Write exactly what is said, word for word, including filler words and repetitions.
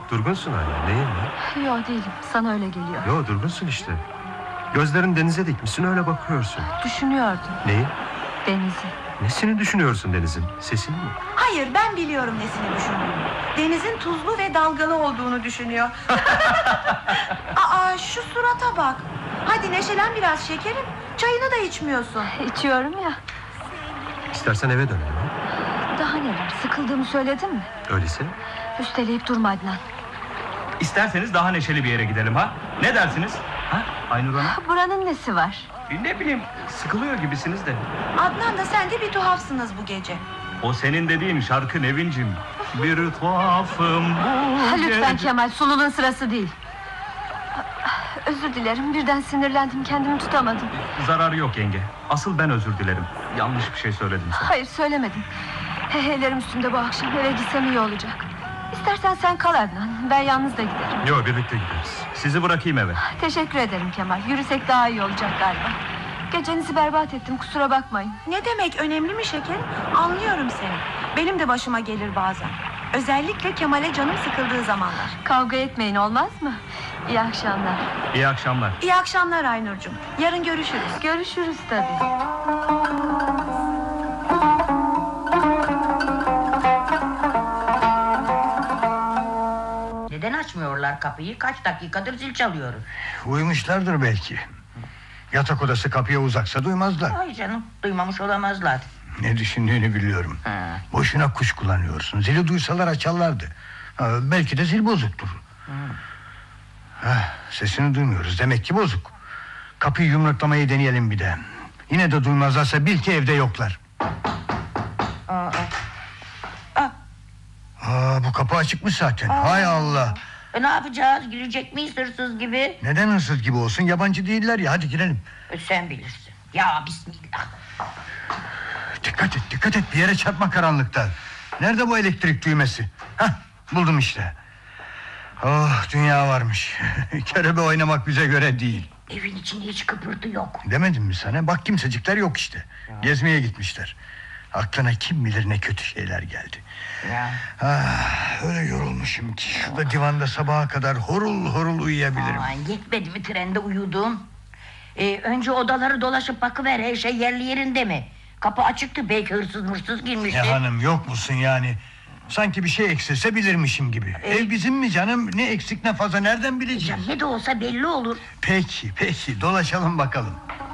Durgunsun hala, neyin var? Yok değilim, sana öyle geliyor. Yok, durgunsun işte. Gözlerini denize dikmişsin, öyle bakıyorsun. Düşünüyordum. Neyi? Denizi. Nesini düşünüyorsun Deniz'in? Sesini mi? Hayır, ben biliyorum nesini düşündüğünü. Denizin tuzlu ve dalgalı olduğunu düşünüyor. Aa, şu surata bak. Hadi neşelen biraz şekerim. Çayını da içmiyorsun. İçiyorum ya. İstersen eve dönelim. Daha neler, sıkıldığımı söyledim mi? Öyleyse. Üsteleyip durma Adnan. İsterseniz daha neşeli bir yere gidelim ha? Ne dersiniz? Ha? Aynur Hanım? Buranın nesi var? Ne bileyim, sıkılıyor gibisiniz de. Adnan da sen de bir tuhafsınız bu gece. O senin dediğin şarkı Nevin'cim. Bir tuhafım bu Lütfen gece... Kemal, sululuğun sırası değil. Özür dilerim, birden sinirlendim, kendimi tutamadım. Zararı yok yenge. Asıl ben özür dilerim. Yanlış bir şey söyledim sana. Hayır, söylemedim. Hehelerim üstünde bu akşam, eve gitsem iyi olacak. İstersen sen kal Adnan, ben yalnız da giderim. Yok, birlikte gideriz. Sizi bırakayım eve. Teşekkür ederim Kemal, yürüsek daha iyi olacak galiba. Gecenizi berbat ettim, kusura bakmayın. Ne demek, önemli mi şekerim? Anlıyorum seni. Benim de başıma gelir bazen. Özellikle Kemal'e canım sıkıldığı zamanlar. Kavga etmeyin, olmaz mı? İyi akşamlar. İyi akşamlar. İyi akşamlar Aynurcuğum. Yarın görüşürüz. Görüşürüz tabii. Neden açmıyorlar kapıyı? Kaç dakikadır zil çalıyoruz. Uyumuşlardır belki. Yatak odası kapıya uzaksa duymazlar. Ay canım, duymamış olamazlar. Ne düşündüğünü biliyorum. Ha. Boşuna kuş kullanıyorsun. Zili duysalar açarlardı. Ha, belki de zil bozuktur. Heh, sesini duymuyoruz, demek ki bozuk. Kapıyı yumruklamayı deneyelim bir de. Yine de duymazlarsa bil ki evde yoklar. Aa, aa. Aa, bu kapı açıkmış zaten. Aa. Hay Allah. E, ne yapacağız? Girecek miyiz hırsız gibi? Neden hırsız gibi olsun? Yabancı değiller ya, hadi girelim. E, sen bilirsin. Ya bismillah. Dikkat et, dikkat et, bir yere çarpma karanlıkta. Nerede bu elektrik düğmesi? Hah, buldum işte. Oh, dünya varmış. Körebe oynamak bize göre değil. Evin içinde hiç kıpırtı yok. Demedim mi sana? Bak, kimsecikler yok işte. Ya. Gezmeye gitmişler. Aklına kim bilir ne kötü şeyler geldi. Ya. Ah, öyle yorulmuşum ki şurada divanda sabaha kadar horul horul uyuyabilirim. Aman, yetmedi mi trende uyudun? Ee, önce odaları dolaşıp bakıver, her şey yerli yerinde mi? Kapı açıktı, belki hırsız mırsız girmişti. Ya hanım, yok musun yani? Sanki bir şey eksilse bilirmişim gibi. Ee, Ev bizim mi canım? Ne eksik ne fazla nereden bileceğim? Ya ne de olsa belli olur. Peki peki, dolaşalım bakalım.